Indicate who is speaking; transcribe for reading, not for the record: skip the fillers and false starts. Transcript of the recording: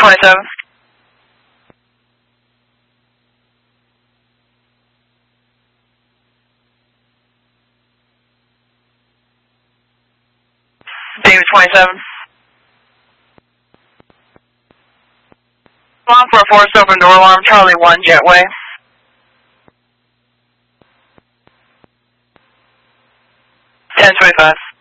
Speaker 1: 27. David 27. On for a forced open door alarm, Charlie 1, Jetway. Ten 25.